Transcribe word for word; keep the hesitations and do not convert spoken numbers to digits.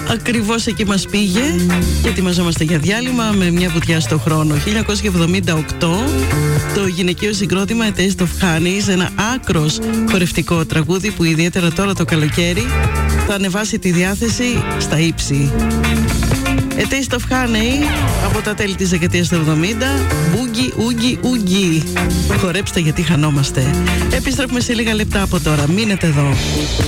ακριβώς εκεί μας πήγε και ετοιμαζόμαστε για διάλειμμα με μια βουτιά στο χρόνο. χίλια εννιακόσια εβδομήντα οκτώ, το γυναικείο συγκρότημα A Taste of Honey, σε ένα άκρος χορευτικό τραγούδι που ιδιαίτερα τώρα το καλοκαίρι θα ανεβάσει τη διάθεση στα ύψη. A Taste of Honey από τα τέλη της δεκαετίας του εβδομήντα. Μπούγκι, ούγκι, ούγκι. Χορέψτε γιατί χανόμαστε. Επιστρέφουμε σε λίγα λεπτά από τώρα. Μείνετε εδώ.